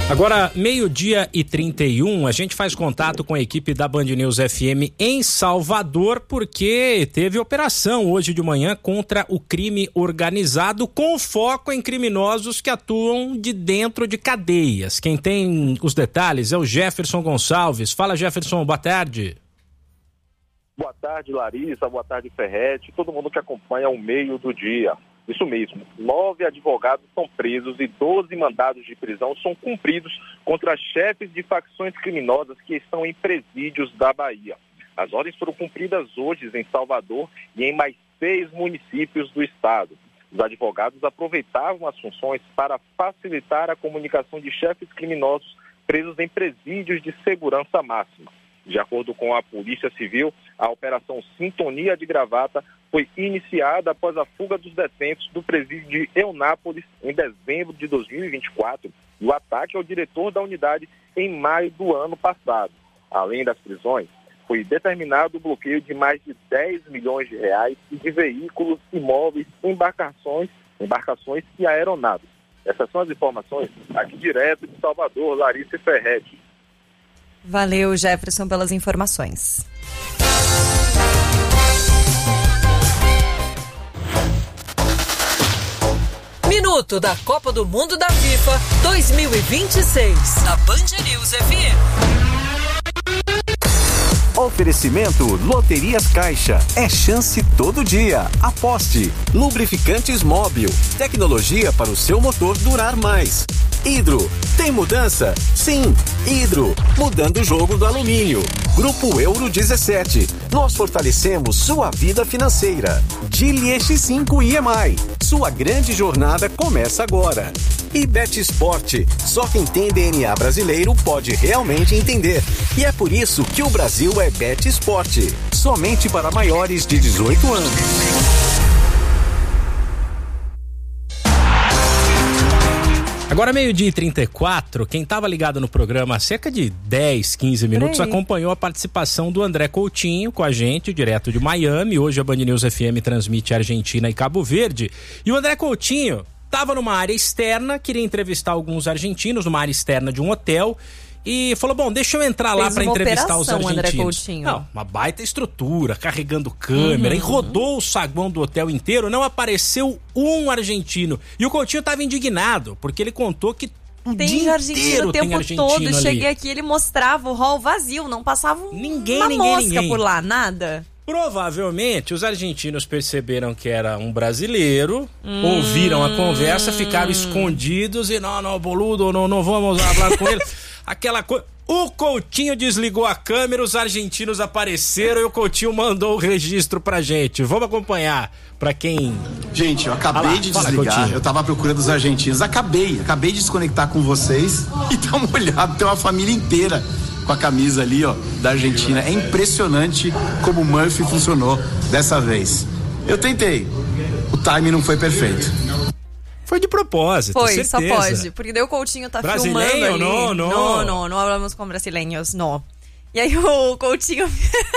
Agora, 12h31, a gente faz contato com a equipe da Band News FM em Salvador, porque teve operação hoje de manhã contra o crime organizado, com foco em criminosos que atuam de dentro de cadeias. Quem tem os detalhes é o Jefferson Gonçalves. Fala, Jefferson, boa tarde. Boa tarde, Larissa, boa tarde, Ferretti, todo mundo que acompanha o Meio do Dia. Isso mesmo, 9 advogados são presos e 12 mandados de prisão são cumpridos contra chefes de facções criminosas que estão em presídios da Bahia. As ordens foram cumpridas hoje em Salvador e em mais 6 municípios do estado. Os advogados aproveitavam as funções para facilitar a comunicação de chefes criminosos presos em presídios de segurança máxima. De acordo com a Polícia Civil, a Operação Sintonia de Gravata foi iniciada após a fuga dos detentos do presídio de Eunápolis em dezembro de 2024 e o ataque ao diretor da unidade em maio do ano passado. Além das prisões, foi determinado o bloqueio de mais de 10 milhões de reais e de veículos, imóveis, embarcações e aeronaves. Essas são as informações aqui direto de Salvador, Larissa e Ferretti. Valeu, Jefferson, pelas informações. Minuto da Copa do Mundo da FIFA 2026, na Band News FM. Oferecimento Loterias Caixa. É chance todo dia. Aposte. Lubrificantes Móbil. Tecnologia para o seu motor durar mais. Hidro. Tem mudança? Sim. Hidro. Mudando o jogo do alumínio. Grupo Euro 17. Nós fortalecemos sua vida financeira. Gili X5 EMI. Sua grande jornada começa agora. E Bet Sport. Só quem tem DNA brasileiro pode realmente entender. E é por isso que o Brasil é Bet Sport. Somente para maiores de 18 anos. Agora, 12h34, quem estava ligado no programa há cerca de 10, 15 minutos acompanhou a participação do André Coutinho com a gente, direto de Miami. Hoje a Band News FM transmite Argentina e Cabo Verde. E o André Coutinho estava numa área externa, queria entrevistar alguns argentinos numa área externa de um hotel. E falou, bom, deixa eu entrar lá para entrevistar os argentinos. André Coutinho. Não, uma baita estrutura, carregando câmera, e rodou o saguão do hotel inteiro, não apareceu um argentino. E o Coutinho estava indignado, porque ele contou que o dia inteiro o tempo todo. Ali. Cheguei aqui, ele mostrava o hall vazio, não passava uma mosca por lá, nada. Provavelmente os argentinos perceberam que era um brasileiro, ouviram a conversa, ficaram escondidos e não, boludo, não vamos falar com ele. Aquela coisa. O Coutinho desligou a câmera, os argentinos apareceram e o Coutinho mandou o registro pra gente. Vamos acompanhar pra quem... Gente, eu acabei de desligar, Coutinho. Eu tava à procura dos argentinos, acabei de desconectar com vocês e dá uma olhada, tem uma família inteira com a camisa ali, ó, da Argentina. É impressionante como o Murphy funcionou dessa vez. Eu tentei, o timing não foi perfeito. Foi de propósito, foi, certeza. Só pode, porque daí o Coutinho tá filmando ali. Não falamos com brasileiros, não. E aí o Coutinho...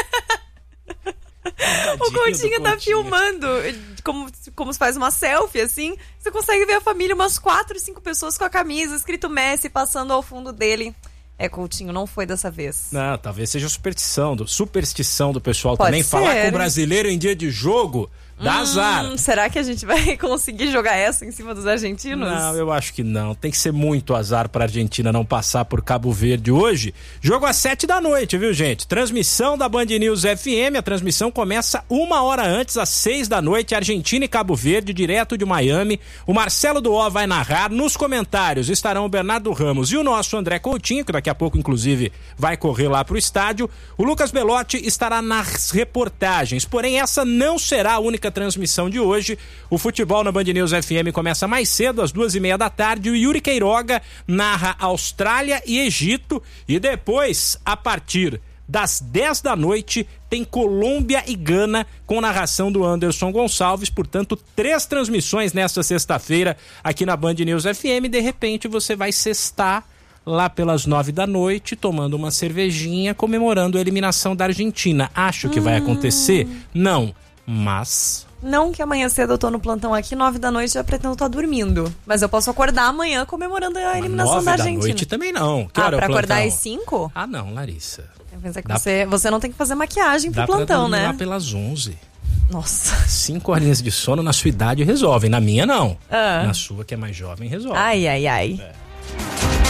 o Coutinho tá filmando, como se faz uma selfie, assim. Você consegue ver a família, umas 4, 5 pessoas com a camisa, escrito Messi, passando ao fundo dele. Coutinho, não foi dessa vez. Não, talvez seja superstição do pessoal pode também. Ser. Falar com o brasileiro em dia de jogo... dá azar. Será que a gente vai conseguir jogar essa em cima dos argentinos? Não, eu acho que não. Tem que ser muito azar pra Argentina não passar por Cabo Verde hoje. Jogo às 7 da noite, viu, gente? Transmissão da Band News FM. A transmissão começa 1 hora antes, às 6 da noite. Argentina e Cabo Verde, direto de Miami. O Marcelo Duó vai narrar. Nos comentários estarão o Bernardo Ramos e o nosso André Coutinho, que daqui a pouco, inclusive, vai correr lá pro estádio. O Lucas Belotti estará nas reportagens. Porém, essa não será a única transmissão de hoje. O futebol na Band News FM começa mais cedo, às 2h30 da tarde. O Yuri Queiroga narra Austrália e Egito. E depois, a partir das 10 da noite, tem Colômbia e Gana com narração do Anderson Gonçalves. Portanto, 3 transmissões nesta sexta-feira aqui na Band News FM. De repente, você vai sextar lá pelas 9 da noite, tomando uma cervejinha, comemorando a eliminação da Argentina. Acho que vai acontecer? Não. Mas Não que amanhã cedo eu tô no plantão aqui, 9 da noite eu pretendo estar dormindo. Mas eu posso acordar amanhã comemorando a eliminação da Argentina. 9 da noite também não. Que hora pra é o plantão? acordar às 5? Ah, não, Larissa. Eu pensei que você não tem que fazer maquiagem pro Dá plantão, pra né? lá pelas 11. Nossa. 5 horinhas de sono na sua idade resolvem. Na minha, não. Na sua, que é mais jovem, resolve. Ai.